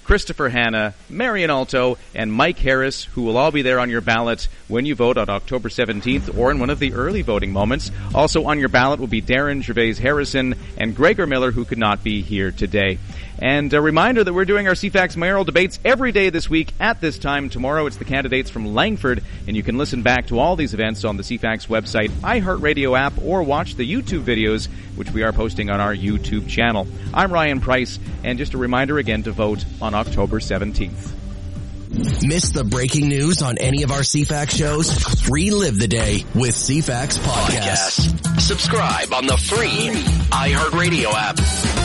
Christopher Hanna, Marion Alto, and Mike Harris, who will all be there on your ballot when you vote on October 17th or in one of the early voting moments. Also on your ballot will be Darren Gervais Harrison and Gregor Miller, who could not be here today. And a reminder that we're doing our CFAX mayoral debates every day this week at this time. Tomorrow it's the candidates from Langford, and you can listen back to all these events on the CFAX website, iHeartRadio app, or watch the YouTube videos, which we are posting on our YouTube channel. I'm Ryan Price, and just a reminder again to vote on October 17th. Miss the breaking news on any of our CFAX shows? Relive the day with CFAX Podcast. Subscribe on the free iHeartRadio app.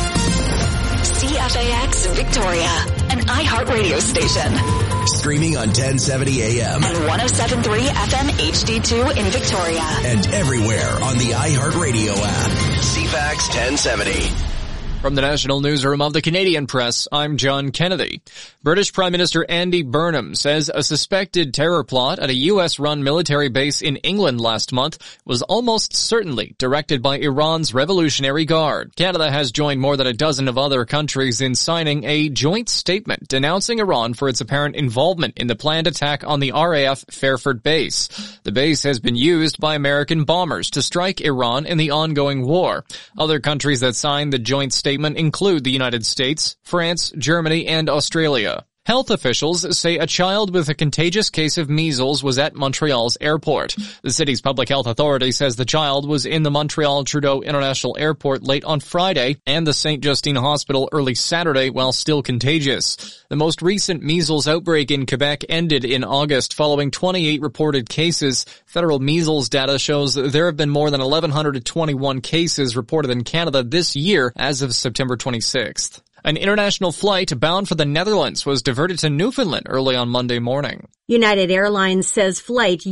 CFAX Victoria, an iHeartRadio station. Streaming on 1070 AM. And 107.3 FM HD2 in Victoria. And everywhere on the iHeartRadio app. CFAX 1070. From the National Newsroom of the Canadian Press, I'm John Kennedy. British Prime Minister Andy Burnham says a suspected terror plot at a U.S.-run military base in England last month was almost certainly directed by Iran's Revolutionary Guard. Canada has joined more than a dozen of other countries in signing a joint statement denouncing Iran for its apparent involvement in the planned attack on the RAF Fairford base. The base has been used by American bombers to strike Iran in the ongoing war. Other countries that signed the joint statement include the United States, France, Germany, and Australia. Health officials say a child with a contagious case of measles was at Montreal's airport. The city's public health authority says the child was in the Montreal Trudeau International Airport late on Friday and the St. Justine Hospital early Saturday while still contagious. The most recent measles outbreak in Quebec ended in August following 28 reported cases. Federal measles data shows that there have been more than 1,121 cases reported in Canada this year as of September 26th. An international flight bound for the Netherlands was diverted to Newfoundland early on Monday morning. United Airlines says flight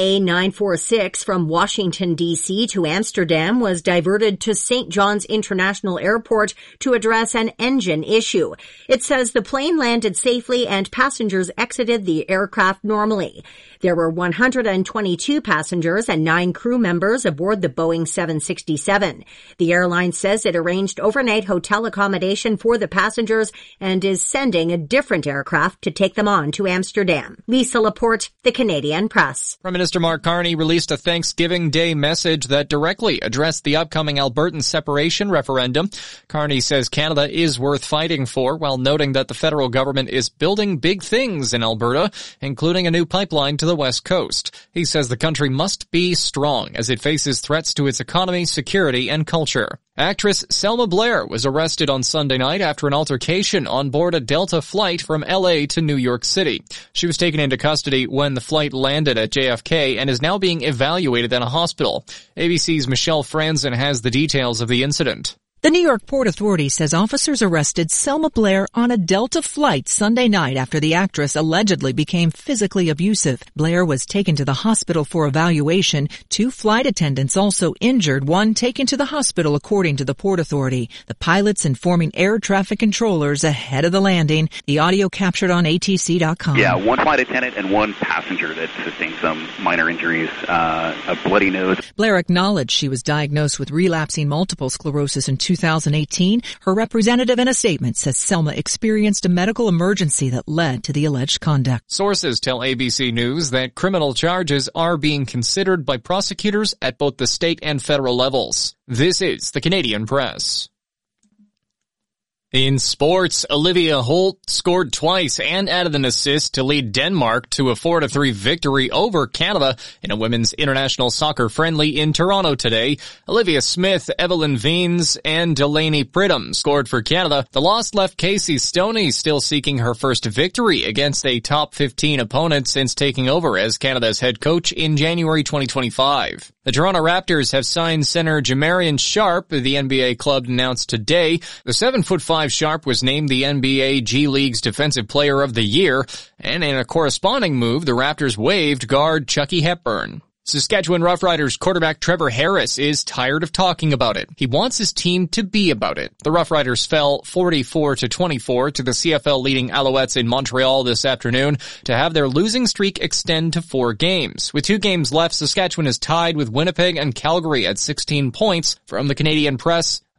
UA946 from Washington, D.C. to Amsterdam was diverted to St. John's International Airport to address an engine issue. It says the plane landed safely and passengers exited the aircraft normally. There were 122 passengers and 9 crew members aboard the Boeing 767. The airline says it arranged overnight hotel accommodation for the passengers and is sending a different aircraft to take them on to Amsterdam. Lisa Laporte, The Canadian Press. Prime Minister Mark Carney released a Thanksgiving Day message that directly addressed the upcoming Albertan separation referendum. Carney says Canada is worth fighting for, while noting that the federal government is building big things in Alberta, including a new pipeline to the West Coast. He says the country must be strong as it faces threats to its economy, security, and culture. Actress Selma Blair was arrested on Sunday night after an altercation on board a Delta flight from LA to New York City. She was taken into custody when the flight landed at JFK and is now being evaluated in a hospital. ABC's Michelle Franzen has the details of the incident. The New York Port Authority says officers arrested Selma Blair on a Delta flight Sunday night after the actress allegedly became physically abusive. Blair was taken to the hospital for evaluation. 2 flight attendants also injured, one taken to the hospital according to the Port Authority. The pilots informing air traffic controllers ahead of the landing. The audio captured on ATC.com. Yeah, 1 flight attendant and 1 passenger that sustained some minor injuries, a bloody nose. Blair acknowledged she was diagnosed with relapsing multiple sclerosis in 2018. Her representative in a statement says Selma experienced a medical emergency that led to the alleged conduct. Sources tell ABC News that criminal charges are being considered by prosecutors at both the state and federal levels. This is the Canadian Press. In sports, Olivia Holt scored twice and added an assist to lead Denmark to a 4-3 victory over Canada in a women's international soccer friendly in Toronto today. Olivia Smith, Evelyn Veens, and Delaney Pridham scored for Canada. The loss left Casey Stoney still seeking her first victory against a top 15 opponent since taking over as Canada's head coach in January 2025. The Toronto Raptors have signed center Jamarian Sharp, the NBA club announced today. The 7'5" Sharp was named the NBA G League's Defensive Player of the Year, and in a corresponding move, the Raptors waived guard Chucky Hepburn. Saskatchewan Roughriders quarterback Trevor Harris is tired of talking about it. He wants his team to be about it. The Roughriders fell 44-24 to the CFL leading Alouettes in Montreal this afternoon to have their losing streak extend to 4 games. With 2 games left, Saskatchewan is tied with Winnipeg and Calgary at 16 points. From the Canadian Press,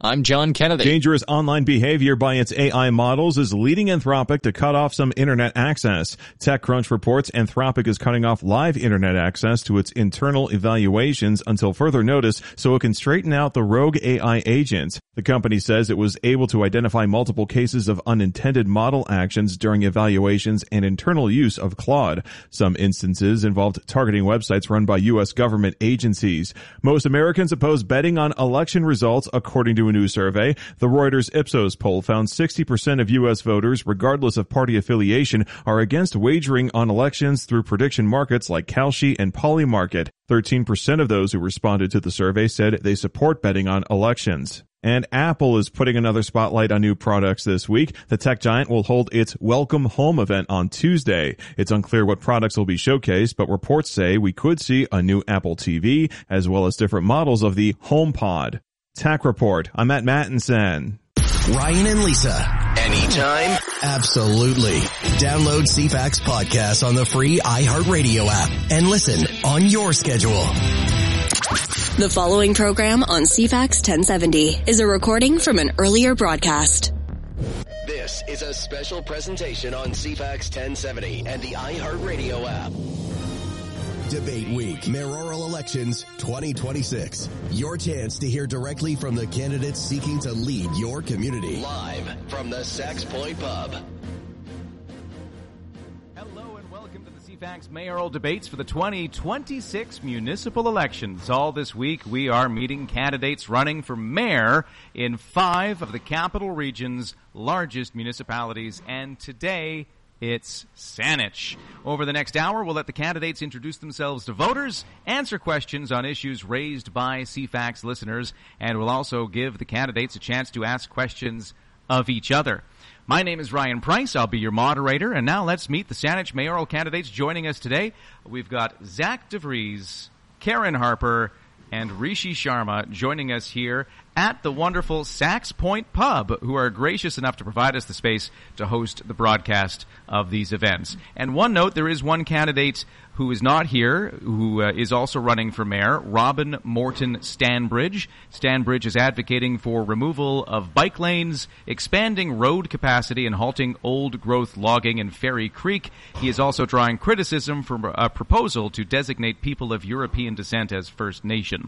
I'm John Kennedy. Dangerous online behavior by its AI models is leading Anthropic to cut off some internet access. TechCrunch reports Anthropic is cutting off live internet access to its internal evaluations until further notice so it can straighten out the rogue AI agents. The company says it was able to identify multiple cases of unintended model actions during evaluations and internal use of Claude. Some instances involved targeting websites run by U.S. government agencies. Most Americans oppose betting on election results, according to a new survey. The Reuters Ipsos poll found 60% of U.S. voters, regardless of party affiliation, are against wagering on elections through prediction markets like Kalshi and Polymarket. 13% of those who responded to the survey said they support betting on elections. And Apple is putting another spotlight on new products this week. The tech giant will hold its Welcome Home event on Tuesday. It's unclear what products will be showcased, but reports say we could see a new Apple TV as well as different models of the HomePod. Tech Report. I'm Matt Mattinson. Ryan and Lisa. Anytime? Absolutely. Download CFAX podcast on the free iHeartRadio app and listen on your schedule. The following program on CFAX 1070 is a recording from an earlier broadcast. This is a special presentation on CFAX 1070 and the iHeartRadio app. Debate Week, Mayoral Elections 2026. Your chance to hear directly from the candidates seeking to lead your community. Live from the Sax Point Pub. Hello and welcome to the CFAX Mayoral Debates for the 2026 municipal elections. All this week we are meeting candidates running for mayor in 5 of the capital region's largest municipalities, and today it's Saanich. Over the next hour, we'll let the candidates introduce themselves to voters, answer questions on issues raised by CFAX listeners, and we'll also give the candidates a chance to ask questions of each other. My name is Ryan Price. I'll be your moderator, and now let's meet the Saanich mayoral candidates joining us today. We've got Zach DeVries, Karen Harper, and Rishi Sharma joining us here at the wonderful Sax Point Pub, who are gracious enough to provide us the space to host the broadcast of these events. And one note, there is one candidate who is not here, who is also running for mayor, Robin Morton Stanbridge. Stanbridge is advocating for removal of bike lanes, expanding road capacity, and halting old-growth logging in Ferry Creek. He is also drawing criticism from a proposal to designate people of European descent as First Nation.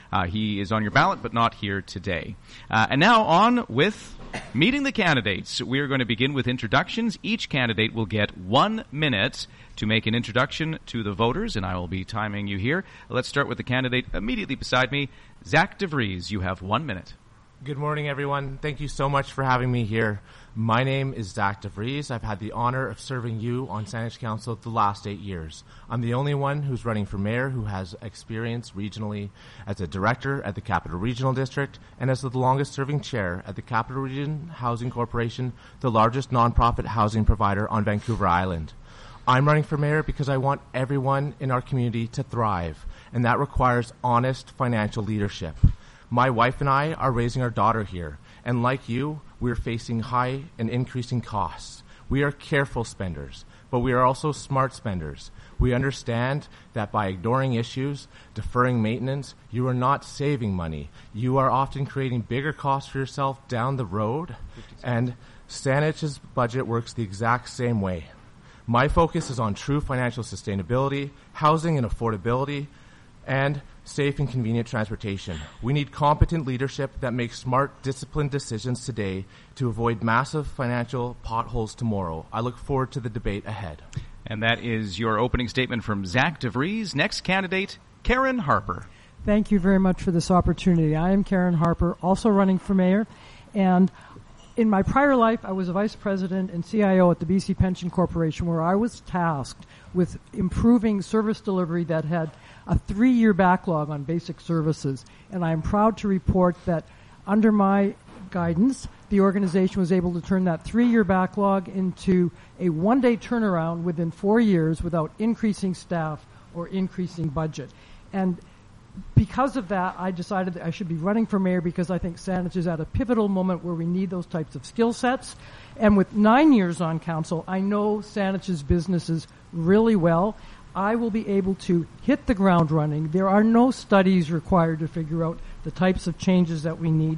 He is on your ballot, but not here today. And now on with meeting the candidates. We are going to begin with introductions. Each candidate will get 1 minute to make an introduction to the voters, and I will be timing you here. Let's start with the candidate immediately beside me, Zach DeVries. You have 1 minute. Good morning, everyone. Thank you so much for having me here. My name is Zach DeVries. I've had the honor of serving you on Saanich Council the last 8 years. I'm the only one who's running for mayor who has experience regionally as a director at the Capital Regional District and as the longest-serving chair at the Capital Region Housing Corporation, the largest nonprofit housing provider on Vancouver Island. I'm running for mayor because I want everyone in our community to thrive, and that requires honest financial leadership. My wife and I are raising our daughter here, and like you, we're facing high and increasing costs. We are careful spenders, but we are also smart spenders. We understand that by ignoring issues, deferring maintenance, you are not saving money. You are often creating bigger costs for yourself down the road, and Saanich's budget works the exact same way. My focus is on true financial sustainability, housing and affordability, and safe and convenient transportation. We need competent leadership that makes smart, disciplined decisions today to avoid massive financial potholes tomorrow. I look forward to the debate ahead. And that is your opening statement from Zach DeVries. Next candidate, Karen Harper. Thank you very much for this opportunity. I am Karen Harper, also running for mayor, and in my prior life, I was a vice president and CIO at the BC Pension Corporation, where I was tasked with improving service delivery that had a 3-year backlog on basic services. And I am proud to report that under my guidance, the organization was able to turn that 3-year backlog into a 1-day turnaround within 4 years without increasing staff or increasing budget. And because of that, I decided that I should be running for mayor because I think Saanich is at a pivotal moment where we need those types of skill sets. And with 9 years on council, I know Saanich's businesses really well. I will be able to hit the ground running. There are no studies required to figure out the types of changes that we need.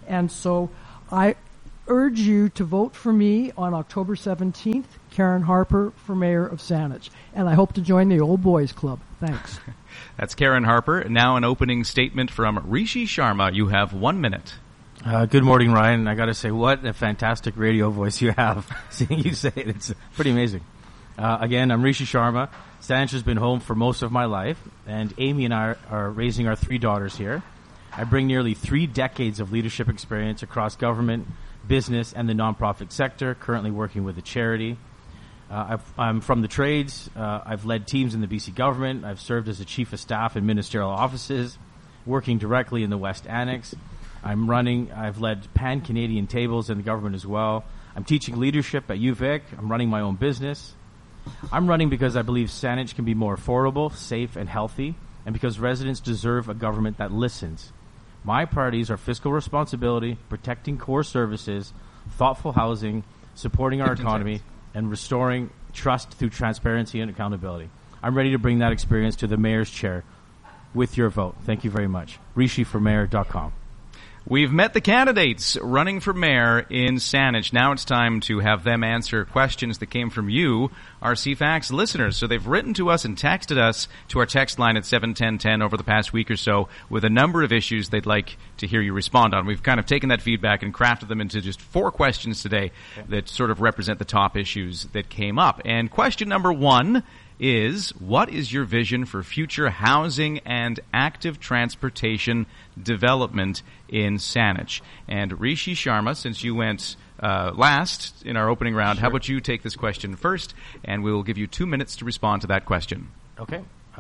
And so I urge you to vote for me on October 17th, Karen Harper for mayor of Saanich. And I hope to join the old boys club. Thanks. That's Karen Harper. Now an opening statement from Rishi Sharma. You have 1 minute. Good morning, Ryan. I got to say, what a fantastic radio voice you have. Seeing you say it, it's pretty amazing. Again, I'm Rishi Sharma. Saanich has been home for most of my life, and Amy and I are raising our 3 daughters here. I bring nearly 3 decades of leadership experience across government, business, and the nonprofit sector, currently working with a charity. I'm from the trades. I've led teams in the BC government. I've served as a chief of staff in ministerial offices, working directly in the West Annex. I've led pan-Canadian tables in the government as well. I'm teaching leadership at UVic. I'm running my own business. I'm running because I believe Saanich can be more affordable, safe, and healthy, and because residents deserve a government that listens. My priorities are fiscal responsibility, protecting core services, thoughtful housing, supporting our economy, and restoring trust through transparency and accountability. I'm ready to bring that experience to the mayor's chair with your vote. Thank you very much. RishiForMayor.com. We've met the candidates running for mayor in Saanich. Now it's time to have them answer questions that came from you, our CFAX listeners. So they've written to us and texted us to our text line at 71010 over the past week or so with a number of issues they'd like to hear you respond on. We've kind of taken that feedback and crafted them into just 4 questions today that sort of represent the top issues that came up. And question number 1 is, what is your vision for future housing and active transportation development in Saanich? And Rishi Sharma, since you went last in our opening round, how about you take this question first, and we will give you 2 minutes to respond to that question. Okay.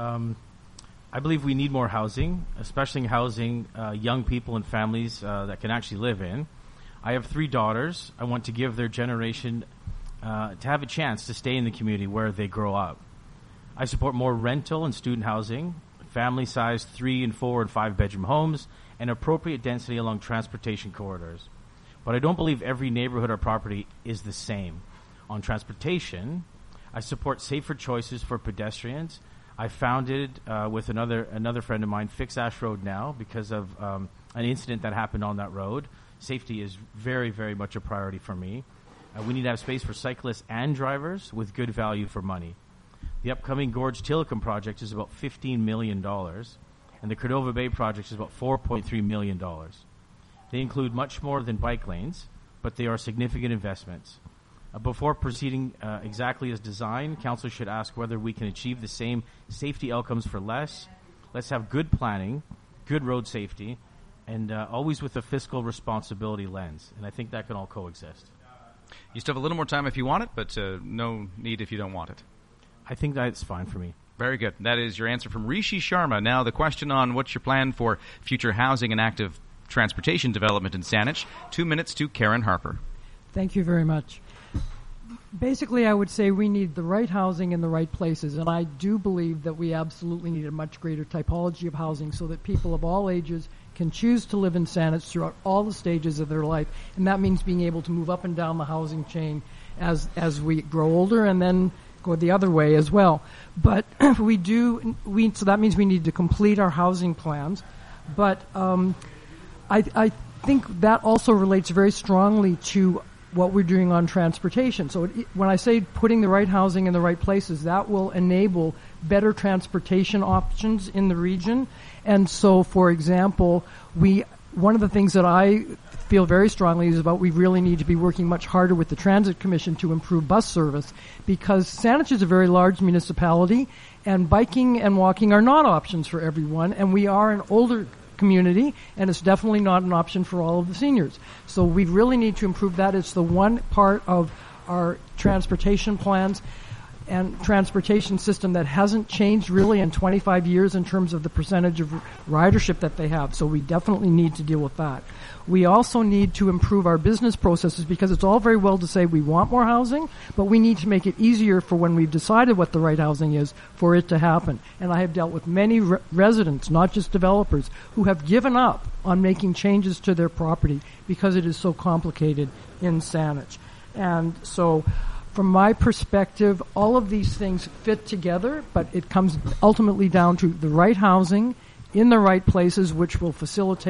I believe we need more housing, especially housing young people and families that can actually live in. I have 3 daughters. I want to give their generation to have a chance to stay in the community where they grow up. I support more rental and student housing, family-sized 3 and 4 and 5 bedroom homes, and appropriate density along transportation corridors. But I don't believe every neighborhood or property is the same. On transportation, I support safer choices for pedestrians. I founded, with another friend of mine, Fix Ash Road now because of an incident that happened on that road. Safety is very, very much a priority for me. We need to have space for cyclists and drivers with good value for money. The upcoming Gorge Tillicum project is about $15 million, and the Cordova Bay project is about $4.3 million. They include much more than bike lanes, but they are significant investments. Before proceeding exactly as designed, Council should ask whether we can achieve the same safety outcomes for less. Let's have good planning, good road safety, and always with a fiscal responsibility lens. And I think that can all coexist. You still have a little more time if you want it, but no need if you don't want it. I think that's fine for me. Very good. That is your answer from Rishi Sharma. Now the question on what's your plan for future housing and active transportation development in Saanich. 2 minutes to Karen Harper. Thank you very much. Basically, I would say we need the right housing in the right places, and I do believe that we absolutely need a much greater typology of housing so that people of all ages can choose to live in Saanich throughout all the stages of their life, and that means being able to move up and down the housing chain as we grow older and then go the other way as well. But so that means we need to complete our housing plans. But I think that also relates very strongly to what we're doing on transportation. So when I say putting the right housing in the right places, that will enable better transportation options in the region. And so, for example, one of the things that I feel very strongly is about we really need to be working much harder with the Transit Commission to improve bus service, because Saanich is a very large municipality and biking and walking are not options for everyone, and we are an older community and it's definitely not an option for all of the seniors. So we really need to improve that. It's the one part of our transportation plans and transportation system that hasn't changed really in 25 years in terms of the percentage of ridership that they have. So we definitely need to deal with that. We also need to improve our business processes, because it's all very well to say we want more housing, but we need to make it easier for when we've decided what the right housing is for it to happen. And I have dealt with many residents, not just developers, who have given up on making changes to their property because it is so complicated in Saanich. And so from my perspective, all of these things fit together, but it comes ultimately down to the right housing in the right places, which will facilitate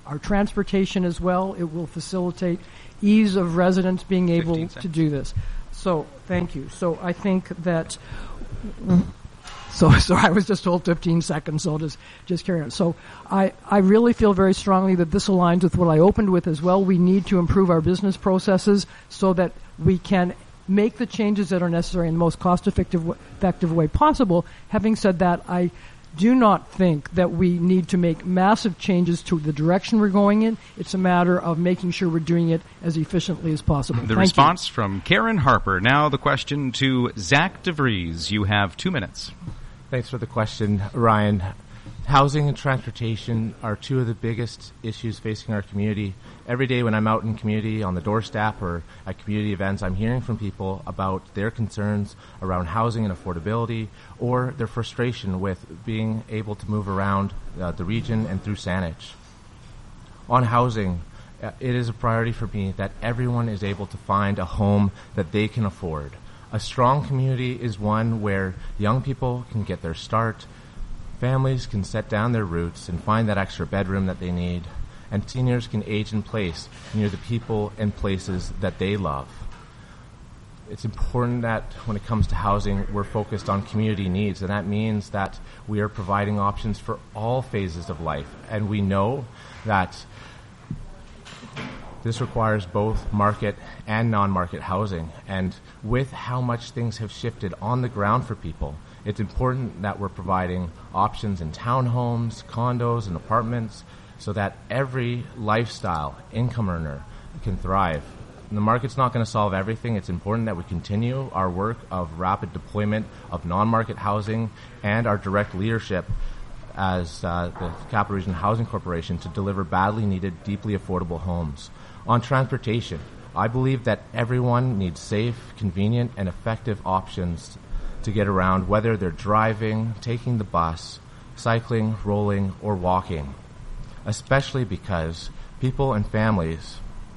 our transportation as well. It will facilitate ease of residents being able to do this. So, thank you. So, I think that... So I was just told 15 seconds, so I'll just carry on. So I really feel very strongly that this aligns with what I opened with as well. We need to improve our business processes so that we can make the changes that are necessary in the most cost-effective way possible. Having said that, I do not think that we need to make massive changes to the direction we're going in. It's a matter of making sure we're doing it as efficiently as possible. The response from Karen Harper. Now the question to Zach DeVries. You have 2 minutes. Thanks for the question, Ryan. Housing and transportation are two of the biggest issues facing our community. Every day when I'm out in community, on the doorstep or at community events, I'm hearing from people about their concerns around housing and affordability, or their frustration with being able to move around the region and through Saanich. On housing, it is a priority for me that everyone is able to find a home that they can afford. A strong community is one where young people can get their start, families can set down their roots and find that extra bedroom that they need, and seniors can age in place near the people and places that they love. It's important that when it comes to housing, we're focused on community needs, and that means that we are providing options for all phases of life. And we know that this requires both market and non-market housing. And with how much things have shifted on the ground for people, it's important that we're providing options in townhomes, condos, and apartments so that every lifestyle income earner can thrive. And the market's not going to solve everything. It's important that we continue our work of rapid deployment of non-market housing and our direct leadership as the Capital Region Housing Corporation to deliver badly needed, deeply affordable homes. On transportation, I believe that everyone needs safe, convenient, and effective options to get around, whether they're driving, taking the bus, cycling, rolling, or walking, especially because people and families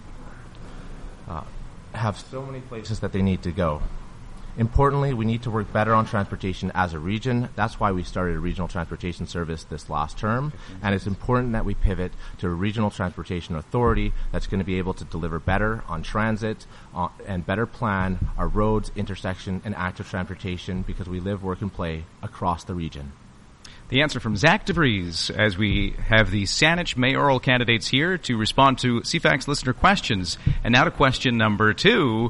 have so many places that they need to go. Importantly, we need to work better on transportation as a region. That's why we started a regional transportation service this last term. And it's important that we pivot to a regional transportation authority that's going to be able to deliver better on transit and better plan our roads, intersection, and active transportation because we live, work, and play across the region. The answer from Zach DeVries as we have the Saanich mayoral candidates here to respond to CFAX listener questions. And now to question number 2.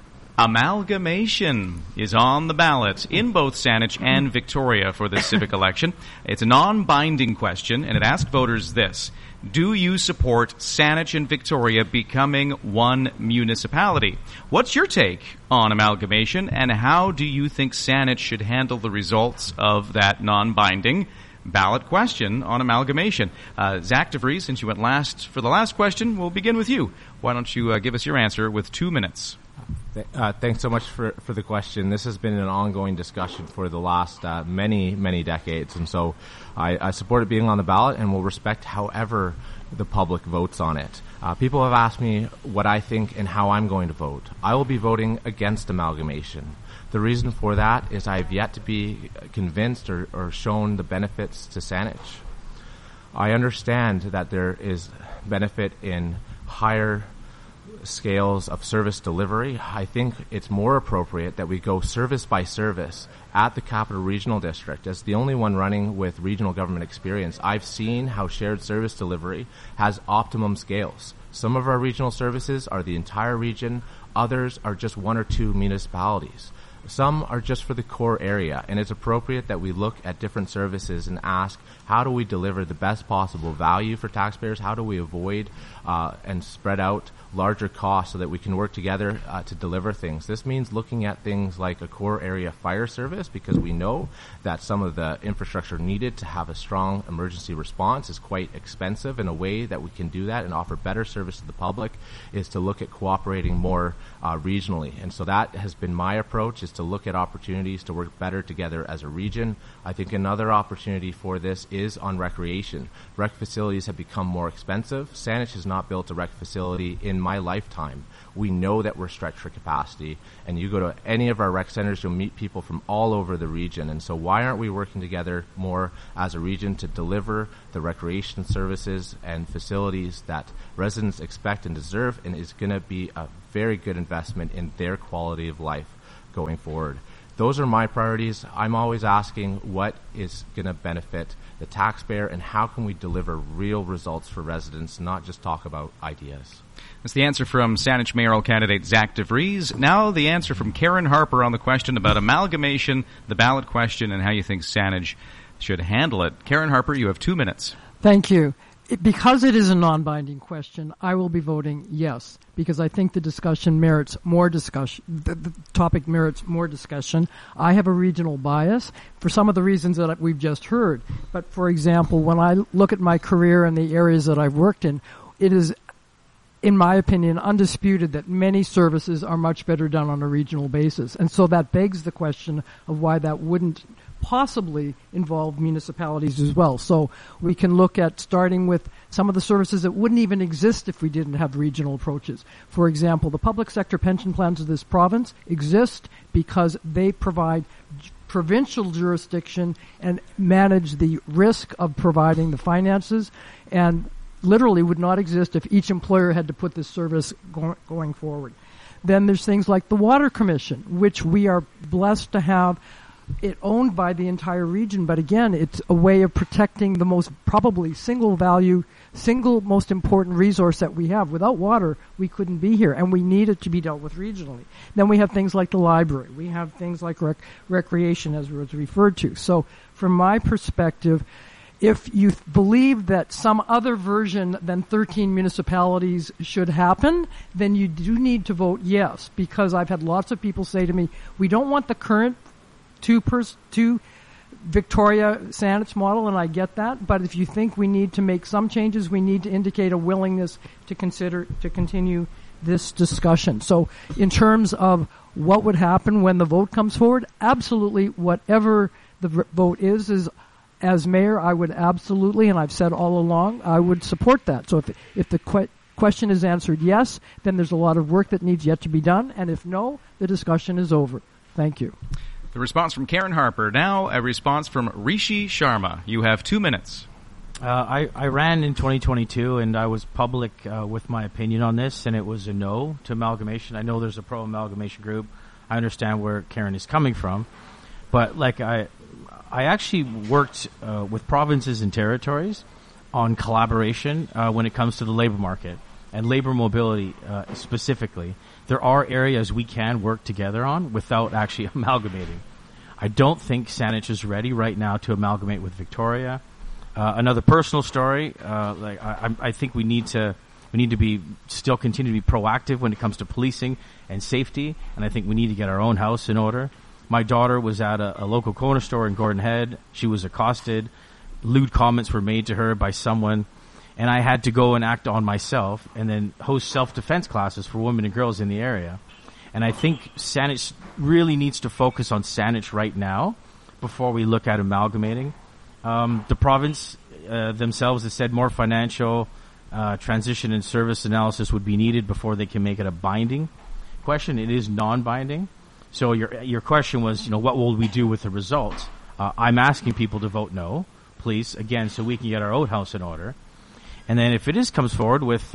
Amalgamation is on the ballot in both Saanich and Victoria for this civic election. It's a non-binding question, and it asked voters this. Do you support Saanich and Victoria becoming one municipality? What's your take on amalgamation, and how do you think Saanich should handle the results of that non-binding ballot question on amalgamation? Zach DeVries, since you went last for the last question, we'll begin with you. Why don't you give us your answer with 2 minutes? Thanks so much for the question. This has been an ongoing discussion for the last many, many decades. And so I support it being on the ballot and will respect however the public votes on it. People have asked me what I think and how I'm going to vote. I will be voting against amalgamation. The reason for that is I have yet to be convinced or shown the benefits to Saanich. I understand that there is benefit in higher scales of service delivery. I think it's more appropriate that we go service by service at the Capital Regional District. As the only one running with regional government experience, I've seen how shared service delivery has optimum scales. Some of our regional services are the entire region, others are just 1 or 2 municipalities. Some are just for the core area, and it's appropriate that we look at different services and ask, how do we deliver the best possible value for taxpayers? How do we avoid and spread out larger costs so that we can work together to deliver things? This means looking at things like a core area fire service, because we know that some of the infrastructure needed to have a strong emergency response is quite expensive, and a way that we can do that and offer better service to the public is to look at cooperating more regionally. And so that has been my approach, is to look at opportunities to work better together as a region. I think another opportunity for this is on recreation. Rec facilities have become more expensive. Saanich has not built a rec facility in in my lifetime. We know that we're stretched for capacity, and you go to any of our rec centers, you'll meet people from all over the region. And so why aren't we working together more as a region to deliver the recreation services and facilities that residents expect and deserve, and is going to be a very good investment in their quality of life going forward. Those are my priorities. I'm always asking what is going to benefit the taxpayer and how can we deliver real results for residents, not just talk about ideas. That's the answer from Saanich mayoral candidate Zach DeVries. Now the answer from Karen Harper on the question about amalgamation, the ballot question, and how you think Saanich should handle it. Karen Harper, you have 2 minutes. Thank you. Because it is a non-binding question, I will be voting yes, because I think the discussion merits more discussion. The topic merits more discussion. I have a regional bias for some of the reasons that we've just heard. But, for example, when I look at my career and the areas that I've worked in, it is, in my opinion, undisputed that many services are much better done on a regional basis. And so that begs the question of why that wouldn't possibly involve municipalities as well. So we can look at starting with some of the services that wouldn't even exist if we didn't have regional approaches. For example, the public sector pension plans of this province exist because they provide provincial jurisdiction and manage the risk of providing the finances, and literally would not exist if each employer had to put this service going forward. Then there's things like the Water Commission, which we are blessed to have it owned by the entire region, but again, it's a way of protecting the most probably single most important resource that we have. Without water, we couldn't be here, and we need it to be dealt with regionally. Then we have things like the library. We have things like recreation, as was referred to. So from my perspective, if you believe that some other version than 13 municipalities should happen, then you do need to vote yes, because I've had lots of people say to me, we don't want the current two Victoria Saanich model, and I get that, but if you think we need to make some changes, we need to indicate a willingness to continue this discussion. So in terms of what would happen when the vote comes forward, absolutely whatever the vote is as mayor, I would absolutely, and I've said all along, I would support that. So if the question is answered yes, then there's a lot of work that needs yet to be done, and if no, the discussion is over. Thank you. The response from Karen Harper. Now a response from Rishi Sharma. You have 2 minutes. I ran in 2022, and I was public with my opinion on this, and it was a no to amalgamation. I know there's a pro-amalgamation group. I understand where Karen is coming from. But I actually worked with provinces and territories on collaboration when it comes to the labor market and labor mobility specifically. There are areas we can work together on without actually amalgamating. I don't think Saanich is ready right now to amalgamate with Victoria. Another personal story, I think we need to still continue to be proactive when it comes to policing and safety, and I think we need to get our own house in order. My daughter was at a local corner store in Gordon Head. She was accosted. Lewd comments were made to her by someone. And I had to go and act on myself and then host self-defense classes for women and girls in the area. And I think Saanich really needs to focus on Saanich right now before we look at amalgamating. The province themselves has said more financial transition and service analysis would be needed before they can make it a binding question. It is non-binding. So your question was, what will we do with the results? I'm asking people to vote no, please, again, so we can get our own house in order. And then if it comes forward with,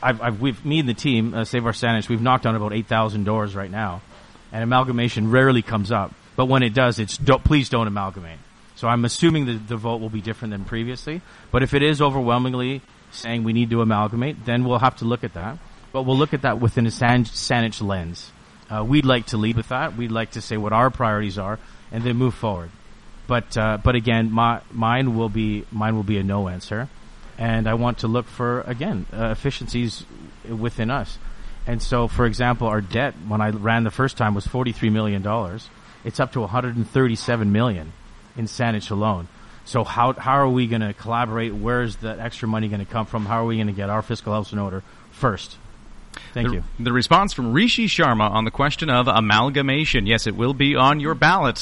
me and the team, Save Our Saanich, we've knocked on about 8,000 doors right now, and amalgamation rarely comes up. But when it does, it's please don't amalgamate. So I'm assuming the vote will be different than previously. But if it is overwhelmingly saying we need to amalgamate, then we'll have to look at that. But we'll look at that within a Saanich lens. We'd like to lead with that. We'd like to say what our priorities are, and then move forward. But again, mine will be a no answer. And I want to look for, again, efficiencies within us. And so, for example, our debt, when I ran the first time, was $43 million. It's up to $137 million in Saanich alone. So how are we going to collaborate? Where is the extra money going to come from? How are we going to get our fiscal house in order first? Thank you. The response from Rishi Sharma on the question of amalgamation. Yes, it will be on your ballots.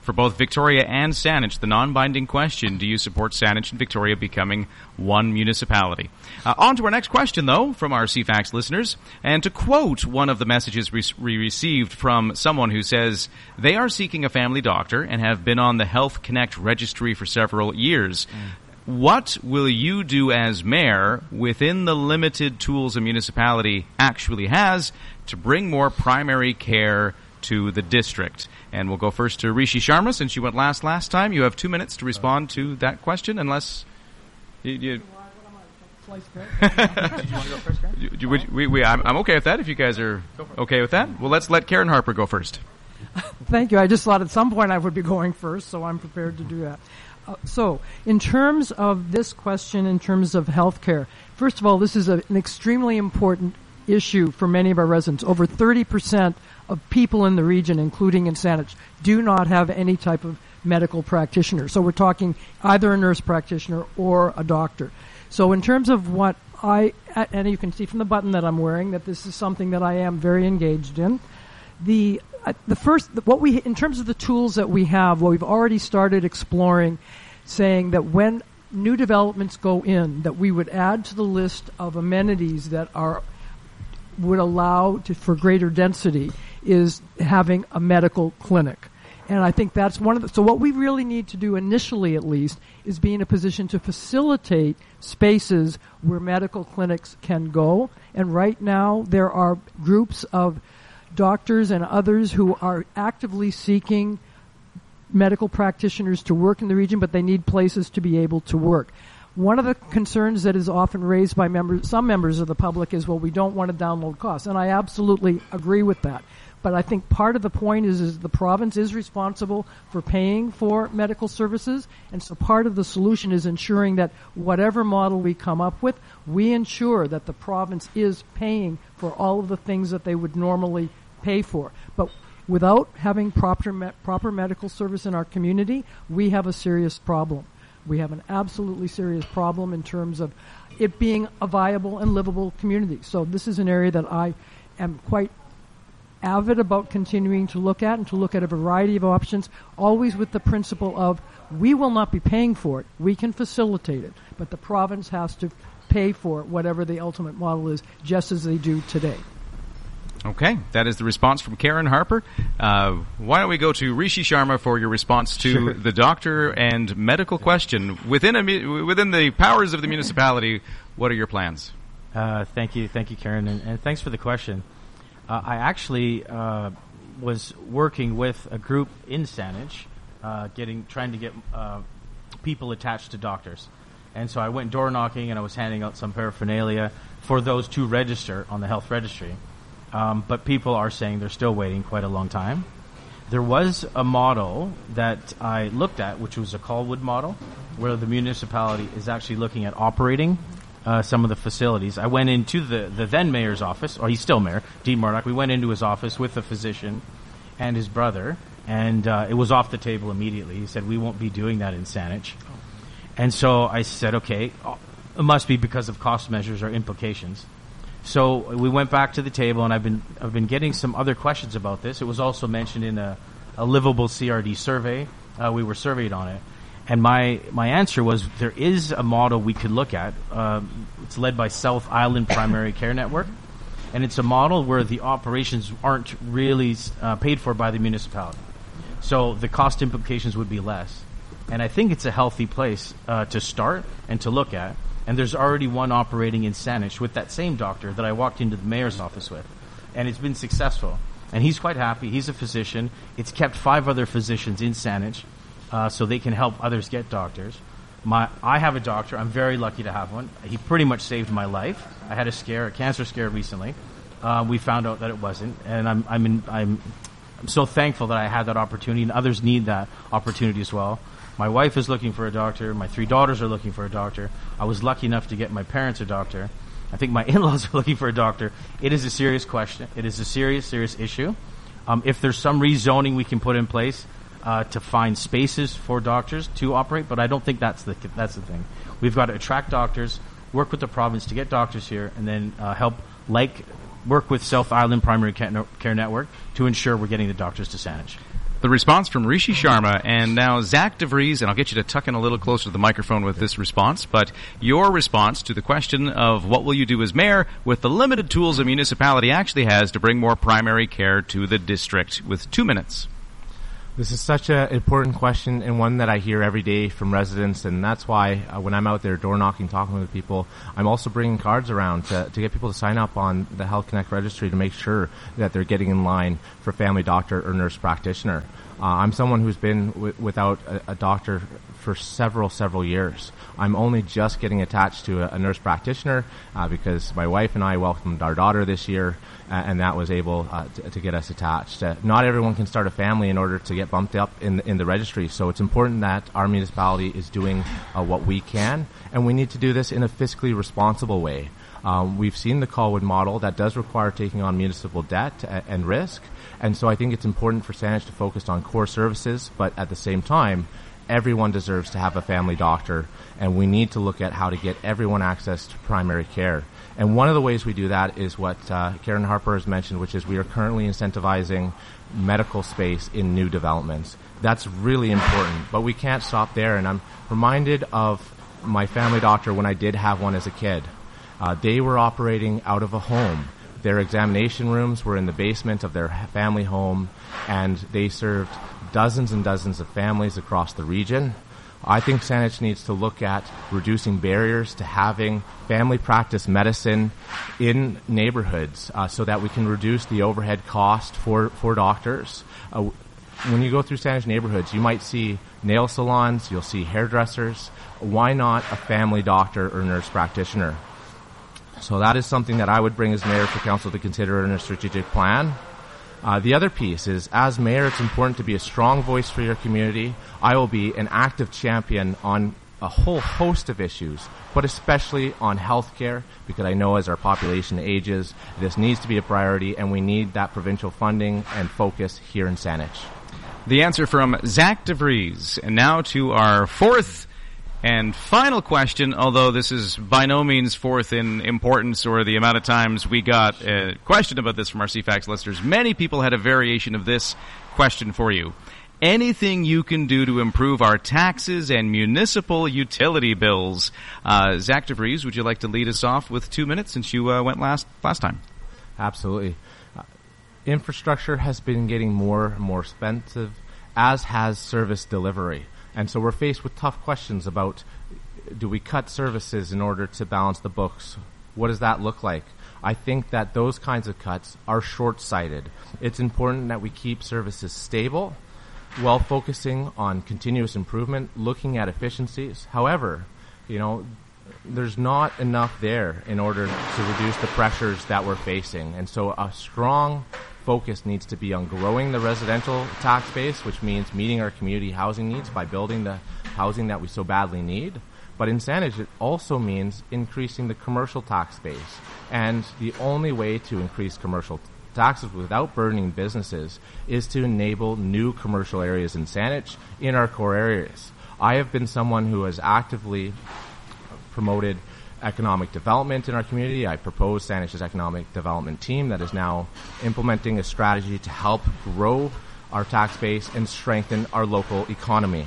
for both Victoria and Saanich, the non-binding question, do you support Saanich and Victoria becoming one municipality? On to our next question, though, from our CFAX listeners. And to quote one of the messages we received from someone who says they are seeking a family doctor and have been on the Health Connect registry for several years. What will you do as mayor within the limited tools a municipality actually has to bring more primary care to the district? And we'll go first to Rishi Sharma, since you went last time. You have 2 minutes to respond to that question, unless you Did you want to go first, Karen? I'm okay with that, if you guys are okay with that. Well, let's let Karen Harper go first. Thank you. I just thought at some point I would be going first, so I'm prepared to do that. So, in terms of this question, in terms of healthcare, first of all, this is an extremely important issue for many of our residents. Over 30% of people in the region, including in Saanich, do not have any type of medical practitioner. So we're talking either a nurse practitioner or a doctor. So in terms of what and you can see from the button that I'm wearing that this is something that I am very engaged in. In terms of the tools that we have, we've already started exploring, saying that when new developments go in, that we would add to the list of amenities that would allow for greater density is having a medical clinic. And I think that's so what we really need to do initially, at least, is be in a position to facilitate spaces where medical clinics can go. And right now there are groups of doctors and others who are actively seeking medical practitioners to work in the region, but they need places to be able to work. One of the concerns that is often raised by some members of the public is, well, we don't want to download costs. And I absolutely agree with that. But I think part of the point is the province is responsible for paying for medical services. And so part of the solution is ensuring that whatever model we come up with, we ensure that the province is paying for all of the things that they would normally pay for. But without having proper medical service in our community, we have a serious problem. We have an absolutely serious problem in terms of it being a viable and livable community. So this is an area that I am quite avid about continuing to look at, and to look at a variety of options, always with the principle of we will not be paying for it. We can facilitate it, but the province has to pay for whatever the ultimate model is, just as they do today. Okay, that is the response from Karen Harper. Why don't we go to Rishi Sharma for your response to the doctor and medical question. Within the powers of the municipality, what are your plans? Thank you, Karen, and thanks for the question. I actually was working with a group in Saanich, trying to get people attached to doctors. And so I went door knocking and I was handing out some paraphernalia for those to register on the health registry. But people are saying they're still waiting quite a long time. There was a model that I looked at, which was a Colwood model, where the municipality is actually looking at operating some of the facilities. I went into the then mayor's office, or he's still mayor, Dean Murdoch. We went into his office with a physician and his brother, and it was off the table immediately. He said, we won't be doing that in Saanich. And so I said, okay, it must be because of cost measures or implications. So we went back to the table, and I've been getting some other questions about this. It was also mentioned in a livable CRD survey. We were surveyed on it. And my answer was there is a model we could look at. It's led by South Island Primary Care Network. And it's a model where the operations aren't really paid for by the municipality. So the cost implications would be less. And I think it's a healthy place to start and to look at. And there's already one operating in Saanich with that same doctor that I walked into the mayor's office with. And it's been successful. And he's quite happy. He's a physician. It's kept 5 other physicians in Saanich so they can help others get doctors. I have a doctor. I'm very lucky to have one. He pretty much saved my life. I had a cancer scare recently. We found out that it wasn't. And I'm so thankful that I had that opportunity, and others need that opportunity as well. My wife is looking for a doctor. My 3 daughters are looking for a doctor. I was lucky enough to get my parents a doctor. I think my in-laws are looking for a doctor. It is a serious question. It is a serious issue. If there's some rezoning we can put in place to find spaces for doctors to operate, but I don't think that's the thing. We've got to attract doctors, work with the province to get doctors here, and then work with South Island Primary Care Network to ensure we're getting the doctors to Saanich. The response from Rishi Sharma, and now Zach DeVries, and I'll get you to tuck in a little closer to the microphone with this response, but your response to the question of what will you do as mayor with the limited tools a municipality actually has to bring more primary care to the district, with 2 minutes. This is such an important question, and one that I hear every day from residents, and that's why when I'm out there door knocking, talking with people, I'm also bringing cards around to get people to sign up on the Health Connect registry to make sure that they're getting in line for family doctor or nurse practitioner. I'm someone who's been without a doctor for several years. I'm only just getting attached to a nurse practitioner because my wife and I welcomed our daughter this year, and that was able to get us attached. Not everyone can start a family in order to get bumped up in the registry, so it's important that our municipality is doing what we can, and we need to do this in a fiscally responsible way. We've seen the Colwood model that does require taking on municipal debt and risk, and so I think it's important for Saanich to focus on core services, but at the same time, everyone deserves to have a family doctor, and we need to look at how to get everyone access to primary care. And one of the ways we do that is what Karen Harper has mentioned, which is we are currently incentivizing medical space in new developments. That's really important, but we can't stop there, and I'm reminded of my family doctor when I did have one as a kid. They were operating out of a home. Their examination rooms were in the basement of their family home, and they served dozens and dozens of families across the region. I think Saanich needs to look at reducing barriers to having family practice medicine in neighborhoods so that we can reduce the overhead cost for doctors. When you go through Saanich neighborhoods, you might see nail salons, you'll see hairdressers. Why not a family doctor or nurse practitioner? So that is something that I would bring as mayor for council to consider in a strategic plan. The other piece is, as mayor, it's important to be a strong voice for your community. I will be an active champion on a whole host of issues, but especially on healthcare, because I know as our population ages, this needs to be a priority, and we need that provincial funding and focus here in Saanich. The answer from Zach DeVries. And now to our fourth and final question, although this is by no means fourth in importance or the amount of times we got a question about this from our CFAX listeners. Many people had a variation of this question for you. Anything you can do to improve our taxes and municipal utility bills? Zach DeVries, would you like to lead us off with 2 minutes since you went last time? Absolutely. Infrastructure has been getting more and more expensive, as has service delivery. And so we're faced with tough questions about, do we cut services in order to balance the books? What does that look like? I think that those kinds of cuts are short-sighted. It's important that we keep services stable while focusing on continuous improvement, looking at efficiencies. However, there's not enough there in order to reduce the pressures that we're facing. And so a strong focus needs to be on growing the residential tax base, which means meeting our community housing needs by building the housing that we so badly need. But in Saanich, it also means increasing the commercial tax base. And the only way to increase commercial taxes without burdening businesses is to enable new commercial areas in Saanich in our core areas. I have been someone who has actively promoted economic development in our community. I proposed Saanich's economic development team that is now implementing a strategy to help grow our tax base and strengthen our local economy.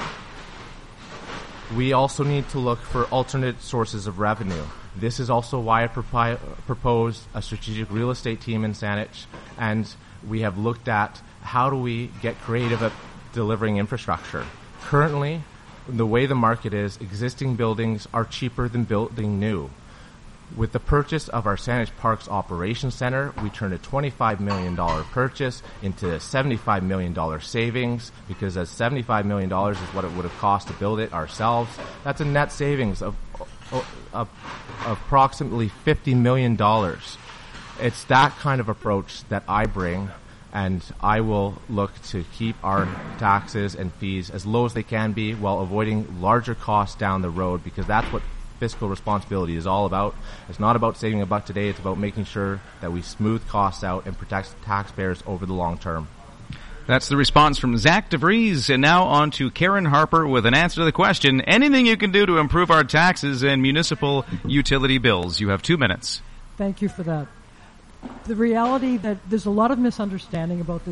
We also need to look for alternate sources of revenue. This is also why I proposed a strategic real estate team in Saanich, and we have looked at how do we get creative at delivering infrastructure. Currently, the way the market is, existing buildings are cheaper than building new. With the purchase of our Saanich Parks Operations Center, we turned a $25 million purchase into a $75 million savings, because as $75 million is what it would have cost to build it ourselves. That's a net savings of approximately $50 million. It's that kind of approach that I bring, and I will look to keep our taxes and fees as low as they can be while avoiding larger costs down the road, because that's what fiscal responsibility is all about. It's not about saving a buck today. It's about making sure that we smooth costs out and protect taxpayers over the long term. That's the response from Zach DeVries. And now on to Karen Harper with an answer to the question, anything you can do to improve our taxes and municipal utility bills. You have 2 minutes. Thank you for that. The reality that there's a lot of misunderstanding about this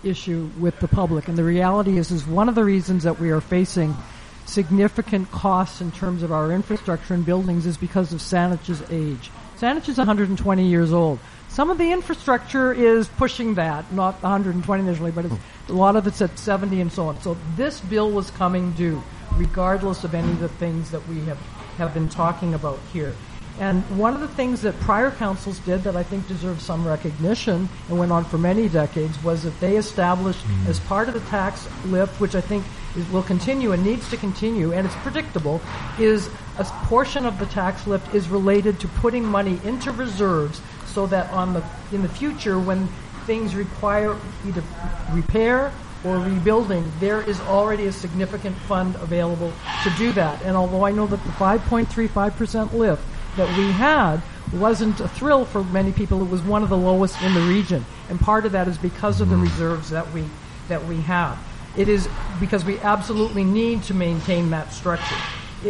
issue with the public. And the reality is one of the reasons that we are facing significant costs in terms of our infrastructure and buildings is because of Saanach's age. Saanich is 120 years old. Some of the infrastructure is pushing that, not 120 initially, but a lot of it's at 70 and so on. So this bill was coming due, regardless of any of the things that we have been talking about here. And one of the things that prior councils did that I think deserves some recognition and went on for many decades was that they established as part of the tax lift, which I think will continue and needs to continue, and it's predictable, is a portion of the tax lift is related to putting money into reserves so that in the future when things require either repair or rebuilding, there is already a significant fund available to do that. And although I know that the 5.35% lift that we had wasn't a thrill for many people, it was one of the lowest in the region. And part of that is because of the reserves that we have. It is because we absolutely need to maintain that structure.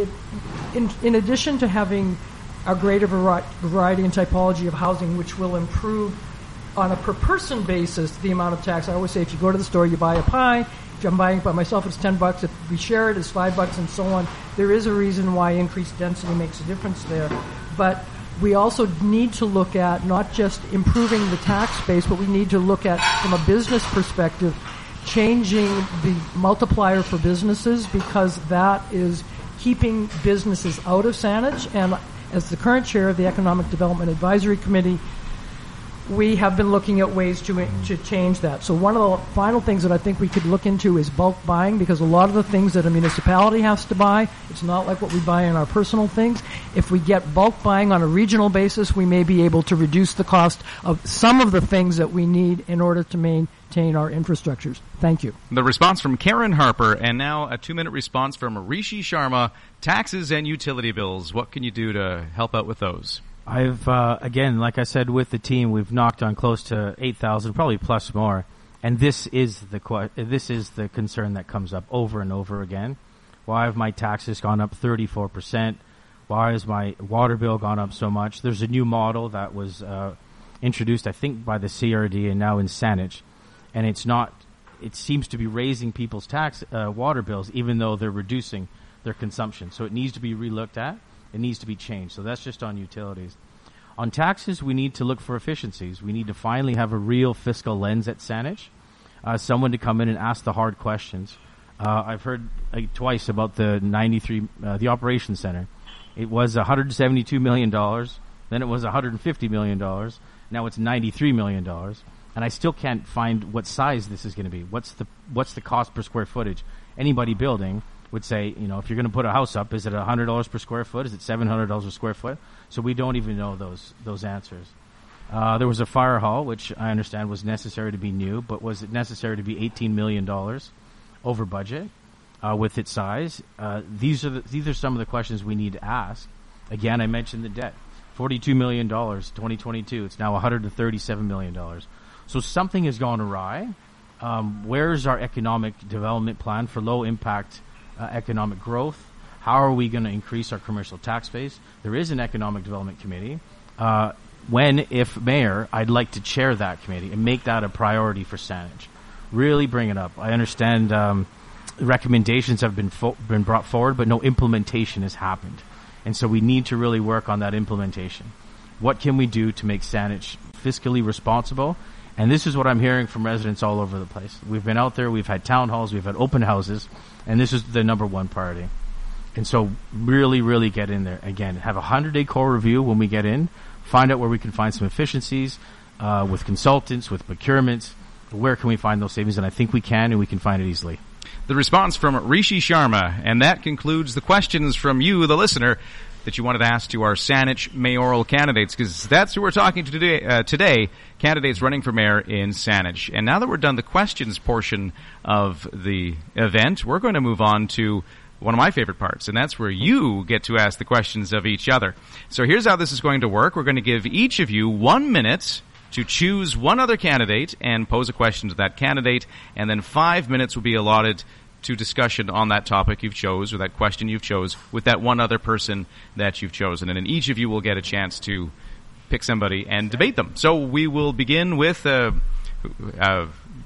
In addition to having a greater variety and typology of housing, which will improve on a per-person basis the amount of tax. I always say if you go to the store, you buy a pie. If I'm buying it by myself, it's $10. If we share it, it's $5 and so on. There is a reason why increased density makes a difference there. But we also need to look at not just improving the tax base, but we need to look at, from a business perspective, changing the multiplier for businesses, because that is keeping businesses out of Saanich. And as the current chair of the Economic Development Advisory Committee, we have been looking at ways to change that. So one of the final things that I think we could look into is bulk buying, because a lot of the things that a municipality has to buy, it's not like what we buy in our personal things. If we get bulk buying on a regional basis, we may be able to reduce the cost of some of the things that we need in order to maintain our infrastructures. Thank you. The response from Karen Harper, and now a 2-minute response from Rishi Sharma. Taxes and utility bills. What can you do to help out with those? I've, again, like I said, with the team, we've knocked on close to 8,000, probably plus more. And this is the concern that comes up over and over again. Why have my taxes gone up 34%? Why has my water bill gone up so much? There's a new model that was introduced, I think, by the CRD and now in Saanich. And it seems to be raising people's water bills, even though they're reducing their consumption. So it needs to be relooked at. It needs to be changed. So that's just on utilities. On taxes, we need to look for efficiencies. We need to finally have a real fiscal lens at Saanich. Someone to come in and ask the hard questions. I've heard twice about the operations center. It was $172 million. Then it was $150 million. Now it's $93 million. And I still can't find what size this is going to be. What's the cost per square footage? Anybody building would say, if you're going to put a house up, is it $100 per square foot? Is it $700 a square foot? So we don't even know those answers. There was a fire hall, which I understand was necessary to be new, but was it necessary to be $18 million over budget with its size? These are some of the questions we need to ask. Again, I mentioned the debt. $42 million, 2022. It's now $137 million. So something has gone awry. Where's our economic development plan for low-impact economic growth? How are we going to increase our commercial tax base? There is an economic development committee. If mayor, I'd like to chair that committee and make that a priority for Saanich. Really bring it up. I understand recommendations have been brought forward, but no implementation has happened. And so we need to really work on that implementation. What can we do to make Saanich fiscally responsible? And this is what I'm hearing from residents all over the place. We've been out there, we've had town halls, we've had open houses, and this is the number one priority. And so really, really get in there. Again, have a 100-day core review when we get in, find out where we can find some efficiencies with consultants, with procurements. Where can we find those savings? And I think we can, and we can find it easily. The response from Rishi Sharma, and that concludes the questions from you, the listener, that you wanted to ask to our Saanich mayoral candidates, because that's who we're talking to today, candidates running for mayor in Saanich. And now that we're done the questions portion of the event, we're going to move on to one of my favorite parts, and that's where you get to ask the questions of each other. So here's how this is going to work. We're going to give each of you 1 minute to choose one other candidate and pose a question to that candidate, and then 5 minutes will be allotted to discussion on that topic you've chose or that question you've chose with that one other person that you've chosen. And then each of you will get a chance to pick somebody and debate them. So we will begin with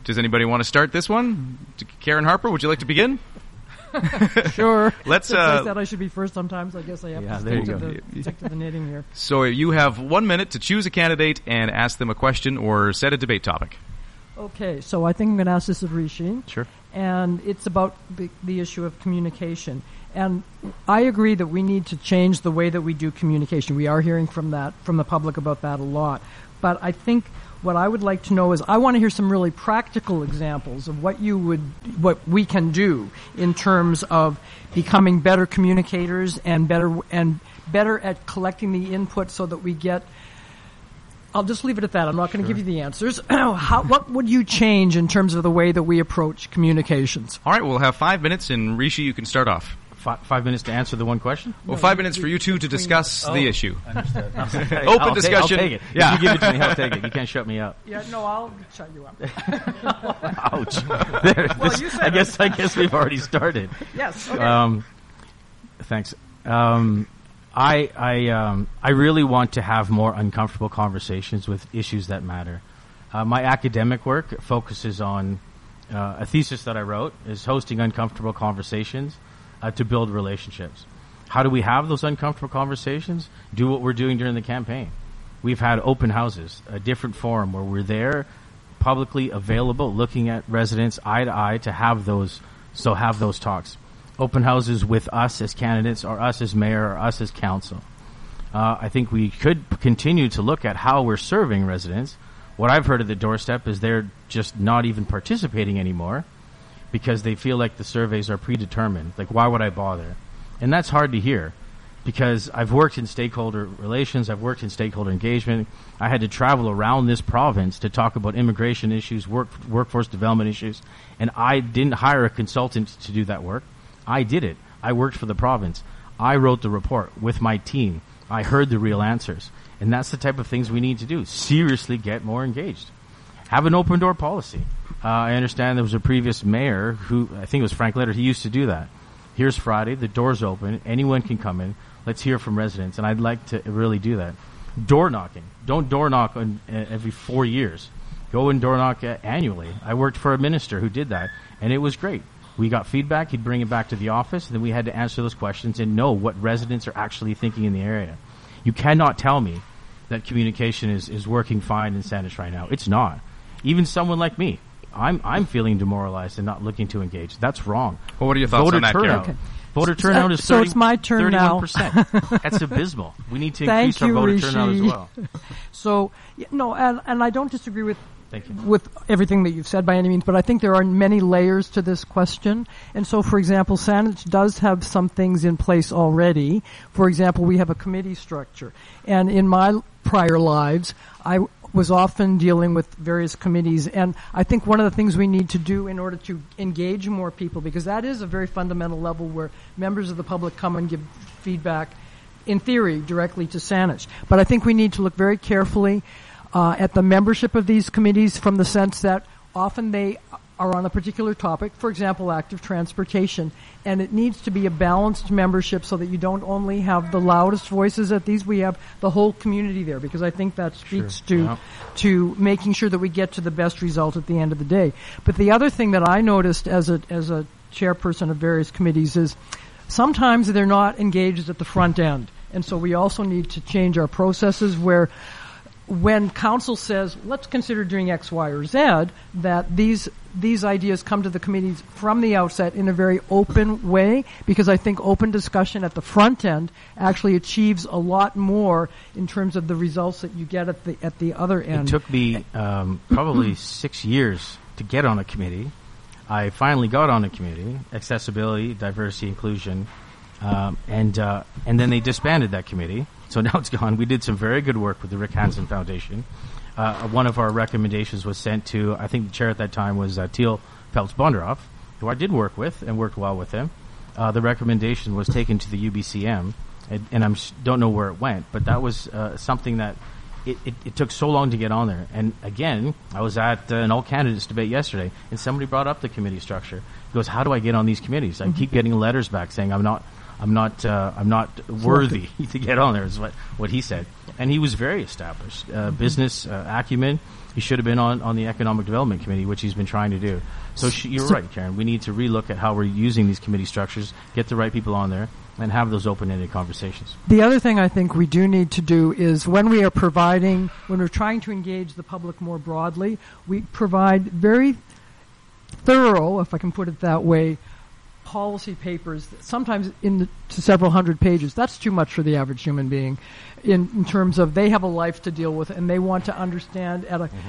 Does anybody want to start this one? Karen Harper, would you like to begin? Sure. Let's. Since I said I should be first sometimes, I guess I have to stick to the knitting here. So you have 1 minute to choose a candidate and ask them a question or set a debate topic. Okay, so I think I'm going to ask this of Rishi. Sure. And it's about the issue of communication. And I agree that we need to change the way that we do communication. We are hearing from the public about that a lot. But I think what I would like to know is I want to hear some really practical examples of what we can do in terms of becoming better communicators and better at collecting the input so that we get. I'll just leave it at that. I'm not going to give you the answers. What would you change in terms of the way that we approach communications? All right, we'll have 5 minutes, and Rishi, you can start off. 5 minutes to answer the one question? Well, 5 minutes for you two to discuss the issue. Understood. Open discussion. I'll take it. Yeah. If you give it to me, I'll take it. You can't shut me up. Yeah, no, I'll shut you up. Ouch. I guess we've already started. Yes. Okay. Thanks. I really want to have more uncomfortable conversations with issues that matter. My academic work focuses on a thesis that I wrote is hosting uncomfortable conversations to build relationships. How do we have those uncomfortable conversations? Do what we're doing during the campaign. We've had open houses, a different forum where we're there, publicly available, looking at residents eye to eye to have those talks. Open houses with us as candidates or us as mayor or us as council. I think we could continue to look at how we're serving residents. What I've heard at the doorstep is they're just not even participating anymore because they feel like the surveys are predetermined. Like, why would I bother? And that's hard to hear because I've worked in stakeholder relations. I've worked in stakeholder engagement. I had to travel around this province to talk about immigration issues, workforce development issues, and I didn't hire a consultant to do that work. I did it. I worked for the province. I wrote the report with my team. I heard the real answers. And that's the type of things we need to do. Seriously get more engaged. Have an open door policy. I understand there was a previous mayor who, I think it was Frank Leonard, he used to do that. Here's Friday, the door's open, anyone can come in. Let's hear from residents. And I'd like to really do that. Door knocking. Don't door knock every 4 years. Go and door knock annually. I worked for a minister who did that, and it was great. We got feedback, he'd bring it back to the office, and then we had to answer those questions and know what residents are actually thinking in the area. You cannot tell me that communication is working fine in Saanich right now. It's not. Even someone like me, I'm feeling demoralized and not looking to engage. That's wrong. Well, what are your thoughts on that, turnout? Karen? Voter turnout is 30, so it's my turn 31%. now. That's abysmal. We need to increase our voter turnout as well. So, no, and I don't disagree with everything that you've said by any means, but I think there are many layers to this question. And so, for example, Saanich does have some things in place already. For example, we have a committee structure. And in my prior lives, I was often dealing with various committees. And I think one of the things we need to do in order to engage more people, because that is a very fundamental level where members of the public come and give feedback, in theory, directly to Saanich. But I think we need to look very carefully at the membership of these committees from the sense that often they are on a particular topic, for example, active transportation, and it needs to be a balanced membership so that you don't only have the loudest voices at these, we have the whole community there, because I think that speaks to making sure that we get to the best result at the end of the day. But the other thing that I noticed as a chairperson of various committees is sometimes they're not engaged at the front end, and so we also need to change our processes where when council says, let's consider doing X, Y, or Z, that these ideas come to the committees from the outset in a very open way, because I think open discussion at the front end actually achieves a lot more in terms of the results that you get at the other end. It took me probably 6 years to get on a committee. I finally got on a committee, accessibility, diversity, inclusion, and then they disbanded that committee. So now it's gone. We did some very good work with the Rick Hansen Foundation. One of our recommendations was sent to, I think the chair at that time was Teal Peltz-Bondaroff, who I did work with and worked well with him. The recommendation was taken to the UBCM, and I don't know where it went, but that was something that it took so long to get on there. And again, I was at an all candidates debate yesterday, and somebody brought up the committee structure. He goes, "How do I get on these committees? I keep getting letters back saying I'm not worthy to get on there." Is what he said, and he was very established, business acumen. He should have been on the Economic Development Committee, which he's been trying to do. So you're right, Karen. We need to relook at how we're using these committee structures, get the right people on there, and have those open-ended conversations. The other thing I think we do need to do is when we're trying to engage the public more broadly, we provide very thorough, if I can put it that way, policy papers, sometimes to several hundred pages. That's too much for the average human being in terms of they have a life to deal with and they want to understand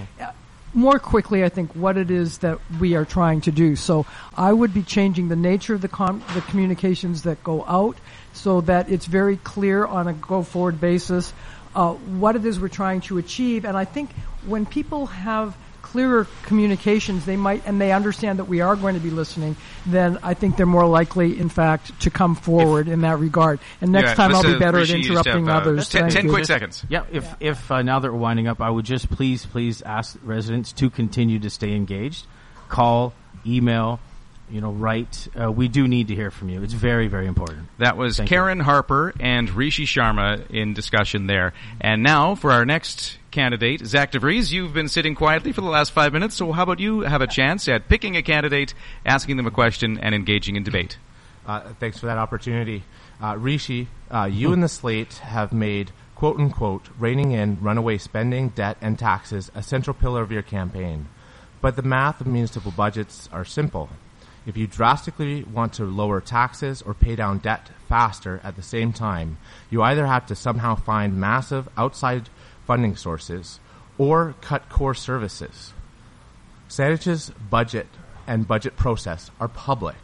more quickly, I think, what it is that we are trying to do. So I would be changing the nature of the communications that go out so that it's very clear on a go-forward basis what it is we're trying to achieve. And I think when people have clearer communications, they understand that we are going to be listening, then I think they're more likely, in fact, to come forward in that regard. And next time I'll be better at interrupting others. 10 quick seconds. Yeah, if now that we're winding up, I would just please ask residents to continue to stay engaged. Call, email, write. We do need to hear from you. It's very, very important. That was Karen Harper and Rishi Sharma in discussion there. And now for our next candidate, Zach DeVries. You've been sitting quietly for the last 5 minutes, so how about you have a chance at picking a candidate, asking them a question, and engaging in debate? Thanks for that opportunity. Rishi, you and the slate have made, quote-unquote, reining in runaway spending, debt, and taxes a central pillar of your campaign. But the math of municipal budgets are simple. If you drastically want to lower taxes or pay down debt faster at the same time, you either have to somehow find massive outside funding sources or cut core services. Saanach's budget and budget process are public.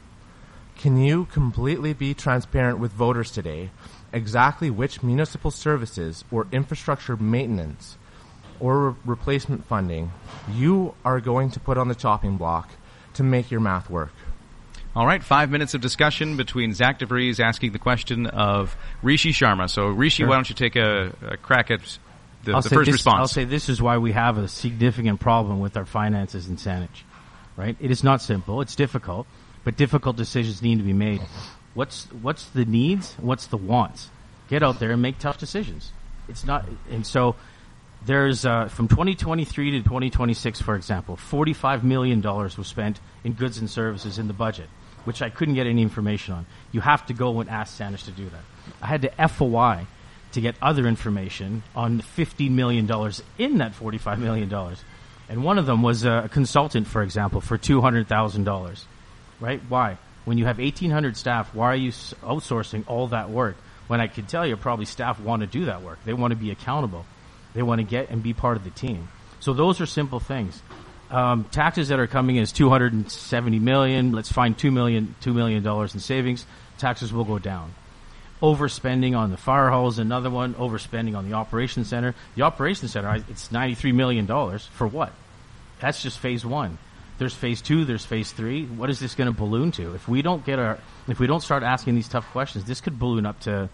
Can you completely be transparent with voters today exactly which municipal services or infrastructure maintenance or replacement funding you are going to put on the chopping block to make your math work? All right, 5 minutes of discussion between Zach DeVries asking the question of Rishi Sharma. So, Rishi, Sure. Why don't you take a crack at the first response? I'll say this is why we have a significant problem with our finances in Saanich, right? It is not simple. It's difficult, but difficult decisions need to be made. What's the needs? What's the wants? Get out there and make tough decisions. It's not, and so there's from 2023 to 2026, for example, $45 million was spent in goods and services in the budget, which I couldn't get any information on. You have to go and ask Saanich to do that. I had to FOI to get other information on $15 million in that $45 million. And one of them was a consultant, for example, for $200,000. Right? Why? When you have 1,800 staff, why are you outsourcing all that work? When I can tell you probably staff want to do that work. They want to be accountable. They want to get and be part of the team. So those are simple things. Taxes that are coming in is $270 million. Let's find $2 million in savings. Taxes will go down. Overspending on the fire hall is another one. Overspending on the operations center. The operations center, it's $93 million. For what? That's just phase one. There's phase two. There's phase three. What is this going to balloon to? If we don't start asking these tough questions, this could balloon up to,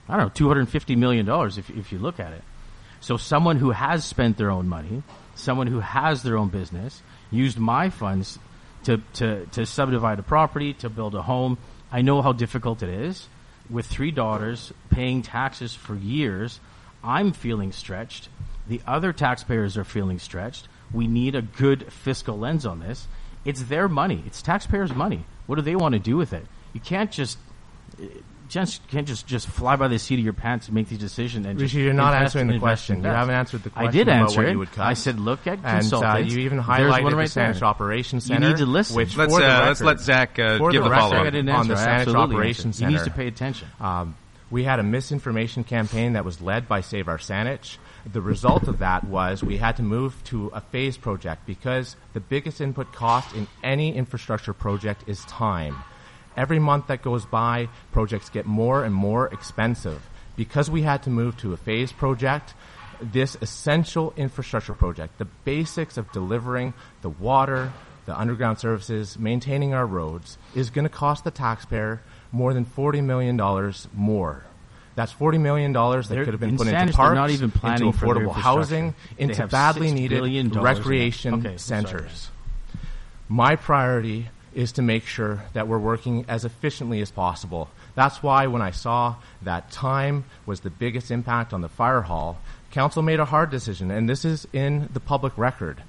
$250 million if you look at it. So someone who has spent their own money, someone who has their own business, used my funds to subdivide a property, to build a home. I know how difficult it is. With 3 daughters, paying taxes for years, I'm feeling stretched. The other taxpayers are feeling stretched. We need a good fiscal lens on this. It's their money. It's taxpayers' money. What do they want to do with it? You can't just fly by the seat of your pants and make these decisions. And Rishi, you're not answering the question. You haven't answered the question. I did answer what it. You would cut. I said, look at consultants. And you even highlighted the Saanich Operations Center. You need to listen. Which let's let Zach give the follow-up on the Saanich Operations Center. He needs to pay attention. We had a misinformation campaign that was led by Save Our Saanich. The result of that was we had to move to a phase project because the biggest input cost in any infrastructure project is time. Every month that goes by, projects get more and more expensive. Because we had to move to a phase project, this essential infrastructure project, the basics of delivering the water, the underground services, maintaining our roads, is going to cost the taxpayer more than $40 million more. That's $40 million that could have been put into parks, not even planning into affordable housing, into badly needed recreation centers. Sorry. My priority is to make sure that we're working as efficiently as possible. That's why when I saw that time was the biggest impact on the fire hall, Council made a hard decision, and this is in the public record.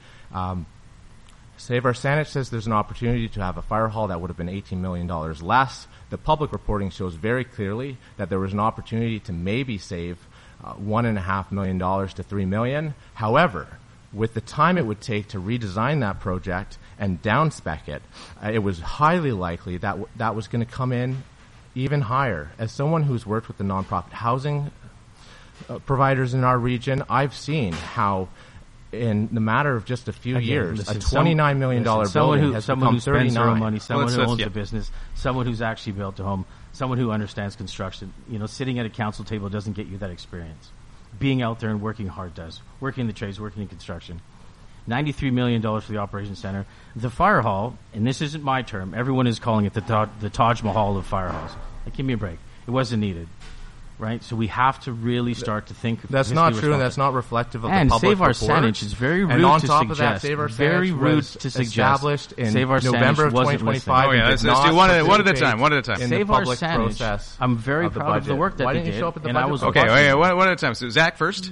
Save Our Saanich says there's an opportunity to have a fire hall that would have been $18 million less. The public reporting shows very clearly that there was an opportunity to maybe save $1.5 million to $3 million. However, with the time it would take to redesign that project and downspec it, it was highly likely that that was going to come in even higher. As someone who's worked with the nonprofit housing providers in our region, I've seen how in the matter of just a few years, a $29 million building has become $39 million. Spends their own money, someone who owns a business, someone who's actually built a home, someone who understands construction. You know, sitting at a council table doesn't get you that experience. Being out there and working hard does. Working in the trades, working in construction. $93 million for the operations center. The fire hall, and this isn't my term, everyone is calling it the Taj Mahal of fire halls. Like, give me a break. It wasn't needed. Right, so we have to really start to think. That's not true, and that's not reflective of the public Save Our report. Saanich is very rude and on to top suggest. Of that, Save Our very Saanich rude was to suggest. Established in Save Our November of Saanich 2025. Oh yeah, let's do one at a time. One at a time. Save Our Saanich. I'm very proud of the work that Why they didn't you did. show up at the and I budget was process? Okay, one at a time. So Zach first.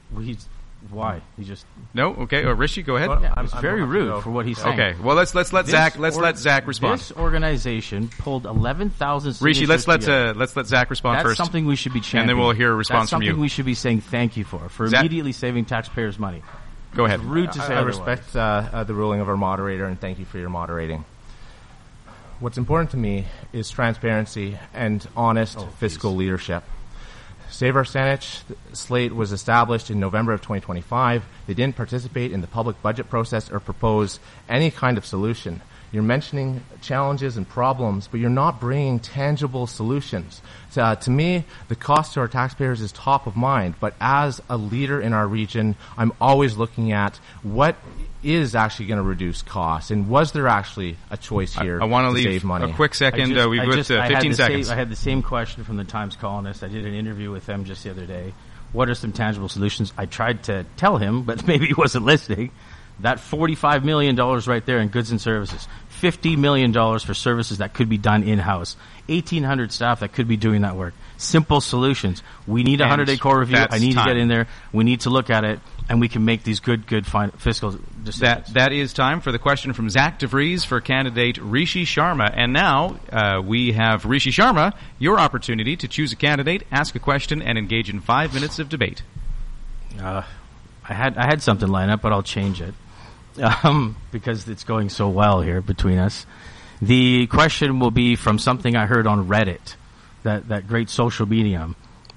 Why? He just no. Okay, Rishi, go ahead. Yeah, it's very rude for what he's saying. Okay, well let's let Zach respond. This organization pulled 11,000. Rishi, let's let Zach respond That's first. That's something we should be championing. And then we'll hear a response from you. That's something we should be saying thank you for Zach, immediately saving taxpayers' money. Go ahead. It's rude to say I otherwise. respect the ruling of our moderator, and thank you for your moderating. What's important to me is transparency and honest fiscal leadership. Save Our Saanich slate was established in November of 2025. They didn't participate in the public budget process or propose any kind of solution. You're mentioning challenges and problems, but you're not bringing tangible solutions. To me, the cost to our taxpayers is top of mind, but as a leader in our region, I'm always looking at what is actually going to reduce costs, and was there actually a choice here I want to leave save money? A quick second. We've got 15 seconds. I had the same question from the Times columnist. I did an interview with them just the other day. What are some tangible solutions? I tried to tell him, but maybe he wasn't listening. That $45 million right there in goods and services. $50 million for services that could be done in-house. 1,800 staff that could be doing that work. Simple solutions. We need a 100-day core review. I need to get in there. We need to look at it, and we can make these good fiscal decisions. That is time for the question from Zach DeVries for candidate Rishi Sharma. And now we have Rishi Sharma, your opportunity to choose a candidate, ask a question, and engage in 5 minutes of debate. I had something lined up, but I'll change it. Because it's going so well here between us. The question will be from something I heard on Reddit, that great social medium.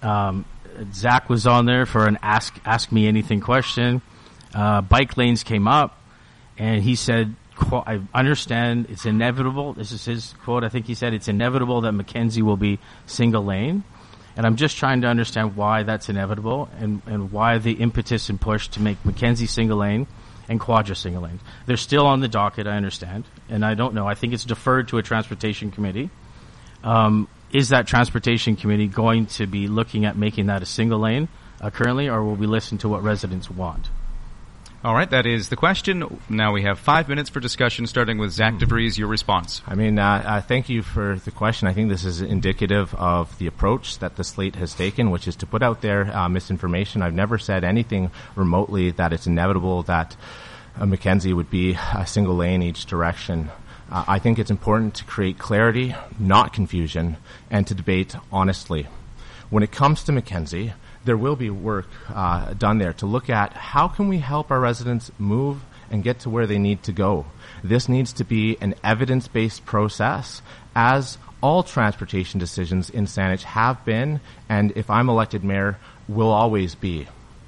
Zach was on there for an ask me anything question. Bike lanes came up, and he said, I understand it's inevitable. This is his quote. I think he said it's inevitable that Mackenzie will be single lane. And I'm just trying to understand why that's inevitable and why the impetus and push to make Mackenzie single lane and Quadra single lane. They're still on the docket, I understand. And I don't know. I think it's deferred to a transportation committee. Is that transportation committee going to be looking at making that a single lane currently, or will we listen to what residents want? All right, that is the question. Now we have 5 minutes for discussion, starting with Zach DeVries. Your response. I mean, thank you for the question. I think this is indicative of the approach that the slate has taken, which is to put out there misinformation. I've never said anything remotely that it's inevitable that Mackenzie would be a single lane each direction. I think it's important to create clarity, not confusion, and to debate honestly. When it comes to Mackenzie, there will be work done there to look at how can we help our residents move and get to where they need to go. This needs to be an evidence-based process, as all transportation decisions in Saanich have been, and if I'm elected mayor, will always be.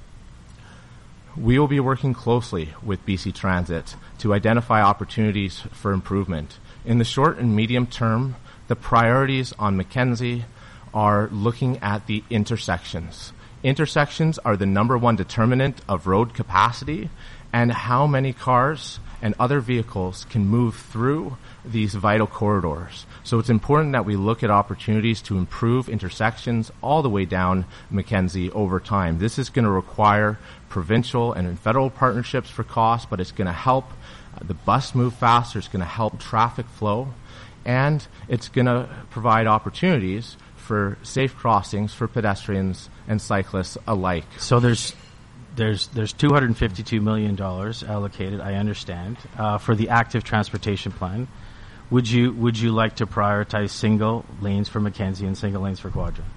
We will be working closely with BC Transit to identify opportunities for improvement. In the short and medium term, the priorities on Mackenzie are looking at the intersections. Intersections are the number one determinant of road capacity and how many cars and other vehicles can move through these vital corridors. So it's important that we look at opportunities to improve intersections all the way down Mackenzie over time. This is going to require provincial and federal partnerships for cost, but it's going to help the bus move faster, it's going to help traffic flow, and it's going to provide opportunities for safe crossings for pedestrians and cyclists alike. So there's $252 million allocated, I understand, for the active transportation plan. Would you like to prioritize single lanes for Mackenzie and single lanes for Quadra?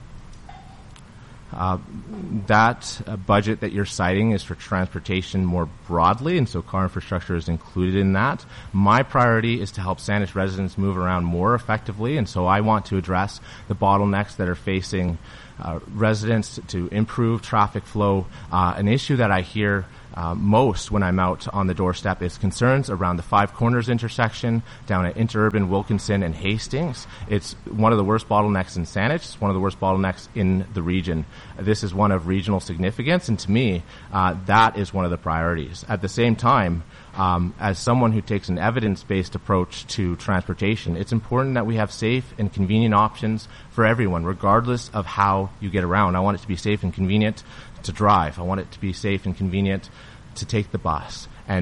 That budget that you're citing is for transportation more broadly, and so car infrastructure is included in that. My priority is to help Saanich residents move around more effectively, and so I want to address the bottlenecks that are facing residents to improve traffic flow. An issue that I hear most when I'm out on the doorstep is concerns around the Five Corners intersection down at Interurban, Wilkinson, and Hastings. It's one of the worst bottlenecks in Saanich. It's one of the worst bottlenecks in the region. This is one of regional significance, and to me, that is one of the priorities. At the same time, as someone who takes an evidence-based approach to transportation, it's important that we have safe and convenient options for everyone, regardless of how you get around. I want it to be safe and convenient to drive. I want it to be safe and convenient to take the bus. And